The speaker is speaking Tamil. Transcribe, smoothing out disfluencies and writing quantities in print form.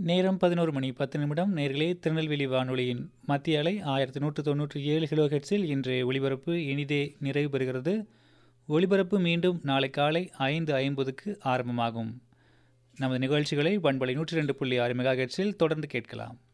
நேரம் 11:10 நேர்களே, திருநெல்வேலி வானொலியின் மத்திய அலை 1197 கிலோ ஹெர்ட்ஸில் இன்றைய ஒளிபரப்பு இனிதே நிறைவு பெறுகிறது. ஒளிபரப்பு மீண்டும் நாளை காலை 5:50க்கு ஆரம்பமாகும். நமது நிகழ்ச்சிகளை பண்பலை 102.6 மெகா ஹெர்ட்ஸில் தொடர்ந்து கேட்கலாம்.